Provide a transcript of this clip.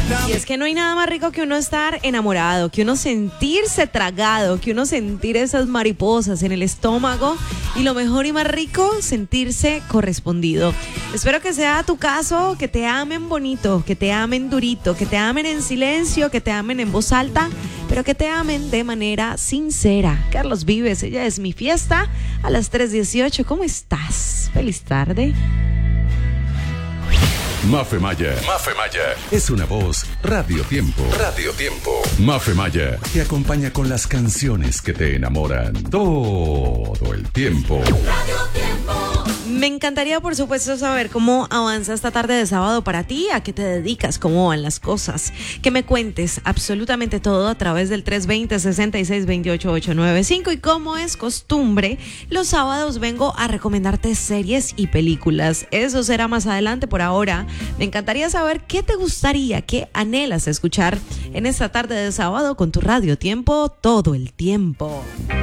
Y es que no hay nada más rico que uno estar enamorado, que uno sentirse tragado, que uno sentir esas mariposas en el estómago y lo mejor y más rico, sentirse correspondido. Espero que sea tu caso, que te amen bonito, que te amen durito, que te amen en silencio, que te amen en voz alta, pero que te amen de manera sincera. Carlos Vives, ella es mi fiesta a las 3:18. ¿Cómo estás? Feliz tarde. Mafe Maya es una voz Radio Tiempo. Mafe Maya te acompaña con las canciones que te enamoran todo el tiempo. Me encantaría, por supuesto, saber cómo avanza esta tarde de sábado para ti, a qué te dedicas, cómo van las cosas. Que me cuentes absolutamente todo a través del 320-6628-895. Y como es costumbre, los sábados vengo a recomendarte series y películas. Eso será más adelante. Por ahora, me encantaría saber qué te gustaría, qué anhelas escuchar en esta tarde de sábado con tu Radio Tiempo todo el tiempo.